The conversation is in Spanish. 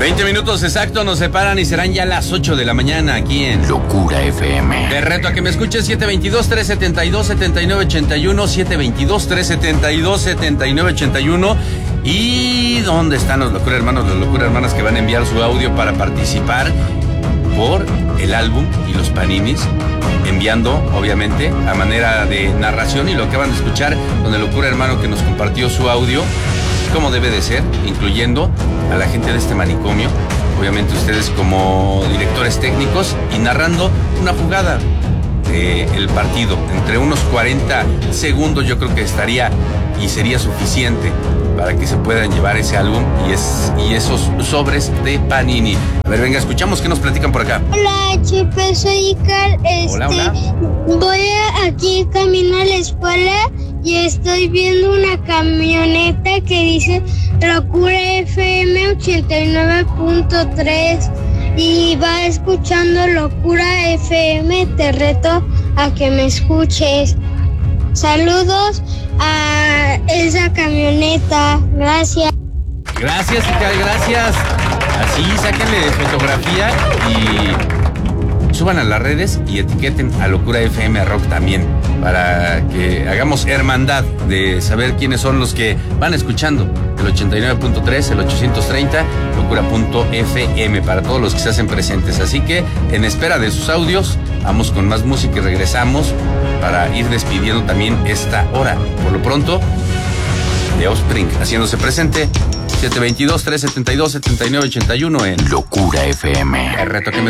20 minutos exactos nos separan y serán ya las 8 de la mañana aquí en Locura FM. Te reto a que me escuches 722-372-7981, 722-372-7981. ¿Y dónde están los Locura Hermanos, los Locura Hermanas que van a enviar su audio para participar por el álbum y los paninis? Enviando, obviamente, a manera de narración, y lo que van a escuchar con el Locura Hermano que nos compartió su audio, como debe de ser, incluyendo a la gente de este manicomio, obviamente ustedes como directores técnicos, y narrando una jugada del partido. Entre unos 40 segundos yo creo que estaría y sería suficiente para que se puedan llevar ese álbum y esos sobres de Panini. A ver, venga, escuchamos qué nos platican por acá. Hola, Chepe, soy Icar. Hola. Voy aquí camino a la escuela y estoy viendo una camioneta que dice Locura FM 89.3 y va escuchando Locura FM. Te reto a que me escuches. Saludos a esa camioneta. Gracias. Gracias, Icar, gracias. Así, sáquenle fotografía y suban a las redes y etiqueten a Locura FM Rock también, para que hagamos hermandad de saber quiénes son los que van escuchando el 89.3, el 830, locura.fm, para todos los que se hacen presentes. Así que, en espera de sus audios, vamos con más música y regresamos para ir despidiendo también esta hora. Por lo pronto, The Offspring haciéndose presente, 722-372-7981 en Locura FM. El reto que me